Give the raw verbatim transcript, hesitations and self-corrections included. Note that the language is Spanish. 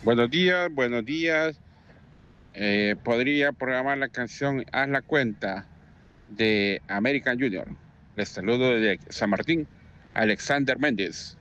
Buenos días, buenos días. Eh, podría programar la canción Haz la cuenta de American Junior. Les saludo desde San Martín, Alexander Méndez.